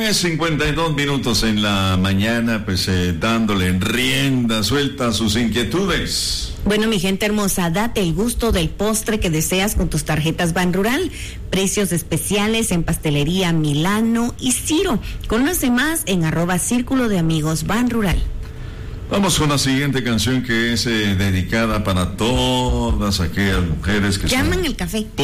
9:52 en la mañana, pues dándole rienda suelta a sus inquietudes. Bueno, mi gente hermosa, date el gusto del postre que deseas con tus tarjetas Banrural. Precios especiales en Pastelería Milano y Ciro. Conoce más en @Círculo de Amigos Banrural. Vamos con la siguiente canción que es dedicada para todas aquellas mujeres que llaman el café.